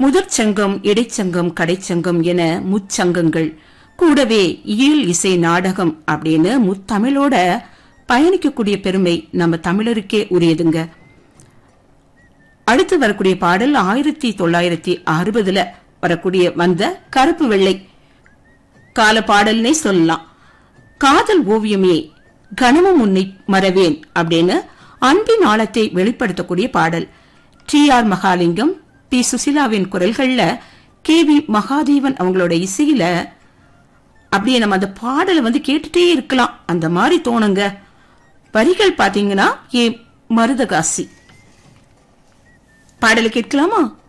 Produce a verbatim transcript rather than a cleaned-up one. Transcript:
முதற் சங்கம், இடைச்சங்கம், கடைச்சங்கம் என முச்சங்கங்கள் கூடவே இயல் இசை நாடகம் அப்படின்னு முத்தமிழோட பயணிக்கக்கூடிய பெருமை நம்ம தமிழருக்கே உரியதுங்க. அடுத்து வரக்கூடிய பாடல் ஆயிரத்தி தொள்ளாயிரத்தி அறுபதுல வரக்கூடிய வந்த கருப்பு வெள்ளை கால பாடல்னே சொல்லலாம். காதல் ஓவியமே கனமும் உன்னை மறவேன் அப்படின்னு அன்பின் ஆழத்தை வெளிப்படுத்தக்கூடிய பாடல். D R Mahalingam, B சுசிலாவின் குரல்கள்ல K V Mahadevan அவங்களோட இசையில அப்படியே நம்ம அந்த பாடலை வந்து கேட்டுட்டே இருக்கலாம், அந்த மாதிரி தோணுங்க. வரிகள் பாத்தீங்கன்னா ஏ மருதகாசி. பாடலை கேட்கலாமா?